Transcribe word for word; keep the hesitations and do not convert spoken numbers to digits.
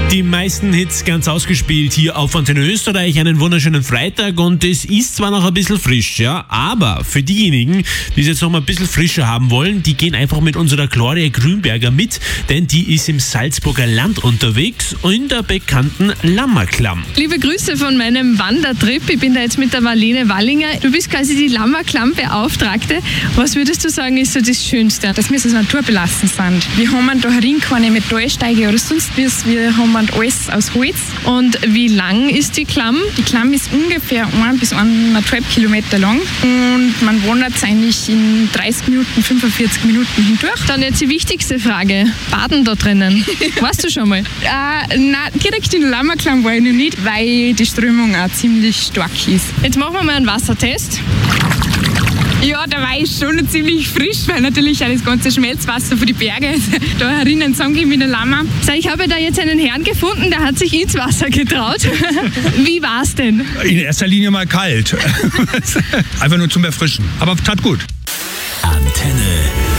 Die meisten Hits ganz ausgespielt hier auf Antenne Österreich. Einen wunderschönen Freitag und es ist zwar noch ein bisschen frisch, ja, aber für diejenigen, die es jetzt noch mal ein bisschen frischer haben wollen, die gehen einfach mit unserer Gloria Grünberger mit, denn die ist im Salzburger Land unterwegs in der bekannten Lammerklamm. Liebe Grüße von meinem Wandertrip. Ich bin da jetzt mit der Marlene Wallinger. Du bist quasi die Lammerklamm-Beauftragte. Was würdest du sagen, ist so das Schönste? Dass wir so naturbelassen sind. Wir haben da herin keine Metallsteige oder sonst was. Wir haben alles aus Holz. Und wie lang ist die Klamm? Die Klamm ist ungefähr ein bis eineinhalb Kilometer lang und man wandert eigentlich in dreißig Minuten, fünfundvierzig Minuten hindurch. Dann jetzt die wichtigste Frage. Baden da drinnen? Warst du schon mal? Äh, nein, direkt in der Lammerklamm war ich noch nicht, weil die Strömung auch ziemlich stark ist. Jetzt machen wir mal einen Wassertest. Ja, da war ich schon ziemlich frisch, weil natürlich auch das ganze Schmelzwasser von den Bergen da herinnen zusammengeht mit der Lammer. So, ich habe da jetzt einen Herrn gefunden, der hat sich ins Wasser getraut. Wie war's denn? In erster Linie mal kalt. Einfach nur zum Erfrischen. Aber tat gut. Antenne.